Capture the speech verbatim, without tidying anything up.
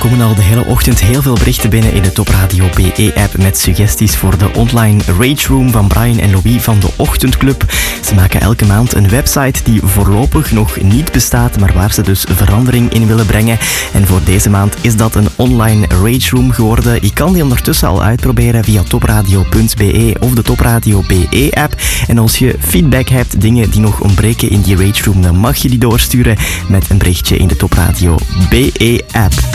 komen al de hele ochtend heel veel berichten binnen in de Top Radio B E-app met suggesties voor de online Rage Room van Brian en Louis van de Ochtendclub. Ze maken elke maand een website die voorlopig nog niet bestaat, maar waar ze dus verandering in willen brengen. En voor deze maand is dat een online Rage Room geworden. Je kan die ondertussen al uitproberen via topradio punt b e of de Top Radio B E-app. En als je feedback hebt, dingen die nog ontbreken in die Rage Room, dan mag je die doorsturen met een berichtje in de Top Radio B E-app.